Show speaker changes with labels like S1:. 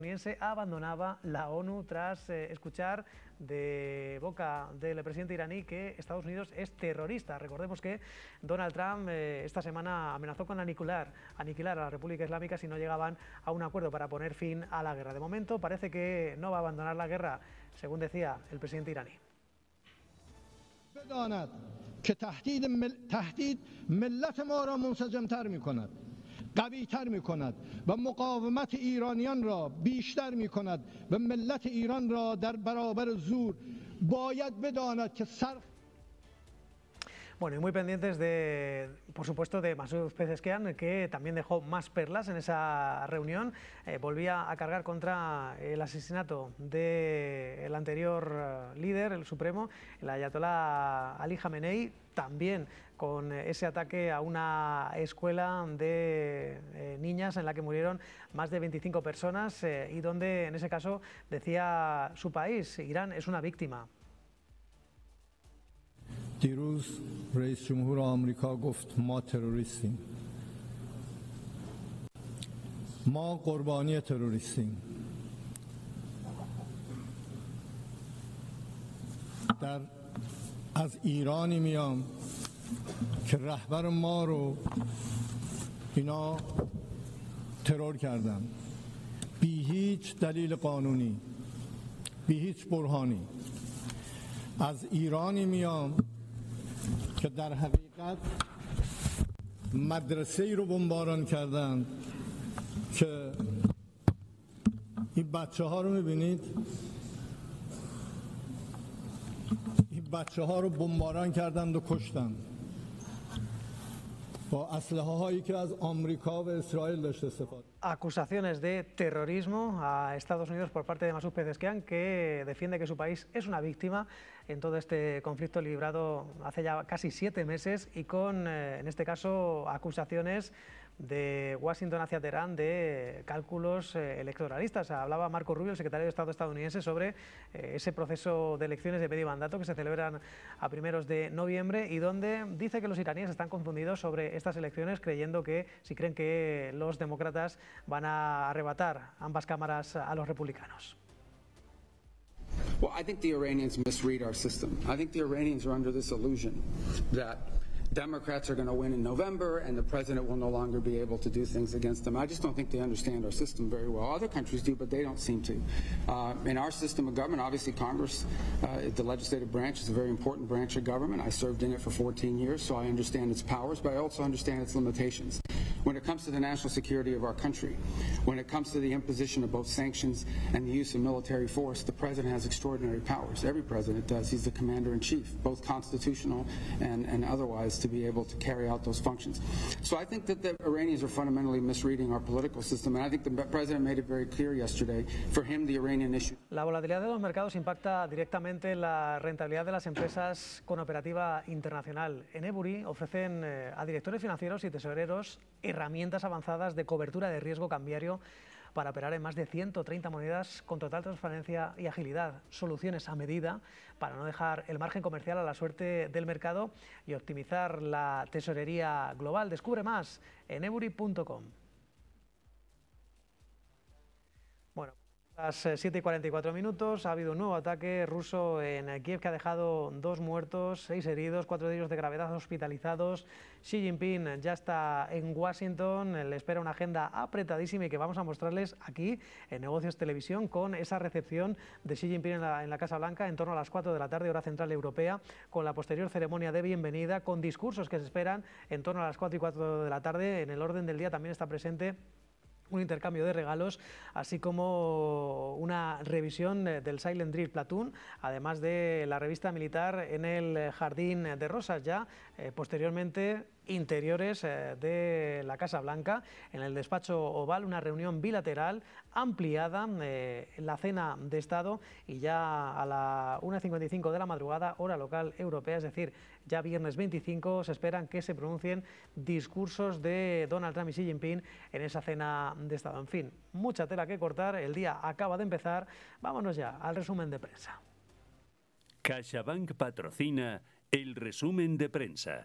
S1: abandonaba la ONU tras escuchar de boca del presidente iraní que Estados Unidos es terrorista. Recordemos que Donald Trump esta semana amenazó con aniquilar a la República Islámica si no llegaban a un acuerdo para poner fin a la guerra. De momento parece que no va a abandonar la guerra, según decía el presidente iraní.
S2: بداند که تهدید ملت ما را منسجم‌تر می‌کند، قوی‌تر می‌کند و مقاومت ایرانیان را بیشتر می‌کند و ملت ایران را در برابر زور باید بداند که
S1: Bueno, y muy pendientes por supuesto, de Masoud Pezeshkian, que también dejó más perlas en esa reunión. Volvía a cargar contra el asesinato del anterior líder, el supremo, el ayatolá Ali Khamenei, también con ese ataque a una escuela de niñas en la que murieron más de 25 personas y donde, en ese caso, decía su país, Irán es una víctima.
S2: دیروز رئیس جمهور آمریکا گفت ما تروریستیم، ما قربانی تروریستیم. از ایرانی میام که رهبر ما رو اینا ترور کردن بی هیچ دلیل قانونی، بی هیچ برهانی. از ایرانی میام که در حقیقت مدرسه‌ای رو بمباران کردند که این بچه‌ها رو می‌بینید، این بچه‌ها رو بمباران کردند و کشتند با اسلحه‌هایی که از آمریکا و اسرائیل داشته استفاده.
S1: Acusaciones de terrorismo a Estados Unidos por parte de Masoud Pezeshkian, que defiende que su país es una víctima en todo este conflicto librado hace ya casi 7 meses y con, en este caso, acusaciones de Washington hacia Teherán de cálculos electoralistas. Hablaba Marco Rubio, el secretario de Estado estadounidense, sobre ese proceso de elecciones de medio mandato que se celebran a primeros de noviembre y donde dice que los iraníes están confundidos sobre estas elecciones, creyendo que si creen que los demócratas van a arrebatar ambas cámaras a los republicanos.
S3: Well, I think the Iranians misread our system. I think the Iranians are under this illusion that Democrats are going to win in November and the president will no longer be able to do things against them. I just don't think they understand our system very well. Other countries do, but they don't seem to. In our system of government, obviously Congress, the legislative branch, is a very important branch of government. I served in it for 14 years, so I understand its powers, but I also understand its limitations. When it comes to the national security of our country, when it comes to the imposition of both sanctions and the use of military force, the president has extraordinary powers. Every president does. He's the commander-in-chief, both constitutional and otherwise, to be able to carry out those functions. So I think that the Iranians are fundamentally misreading our political system, and I think the president made it very clear yesterday. For him, the Iranian issue.
S1: La volatilidad de los mercados impacta directamente en la rentabilidad de las empresas con operativa internacional. En Ebury ofrecen a directores financieros y tesoreros herramientas avanzadas de cobertura de riesgo cambiario para operar en más de 130 monedas con total transparencia y agilidad. Soluciones a medida para no dejar el margen comercial a la suerte del mercado y optimizar la tesorería global. Descubre más en ebury.com. Bueno, a las 7:44 ha habido un nuevo ataque ruso en Kiev que ha dejado 2 muertos, 6 heridos, 4 de ellos de gravedad hospitalizados. Xi Jinping ya está en Washington, le espera una agenda apretadísima y que vamos a mostrarles aquí en Negocios Televisión con esa recepción de Xi Jinping en la Casa Blanca en torno a las 4 de la tarde, hora central europea, con la posterior ceremonia de bienvenida, con discursos que se esperan en torno a las 4:04 de la tarde. En el orden del día también está presente un intercambio de regalos, así como una revisión del Silent Drill Platoon, además de la revista militar en el Jardín de Rosas. Ya posteriormente, interiores de la Casa Blanca, en el despacho oval, una reunión bilateral ampliada, la cena de Estado, y ya a la 1:55 de la madrugada, hora local europea, es decir, ya viernes 25, se esperan que se pronuncien discursos de Donald Trump y Xi Jinping en esa cena de Estado. En fin, mucha tela que cortar, el día acaba de empezar. Vámonos ya al resumen de prensa.
S4: CaixaBank patrocina el resumen de prensa.